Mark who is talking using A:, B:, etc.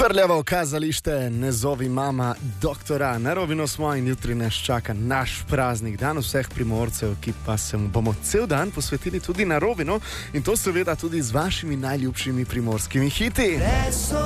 A: Prljavo kazalište, ne zovi mama doktora. Na Rovino smo in jutri nas čaka naš praznik, dan vseh Primorcev, ki pa se mu bomo cel dan posvetili tudi na Rovino in to seveda tudi z vašimi najljubšimi primorskimi hiti.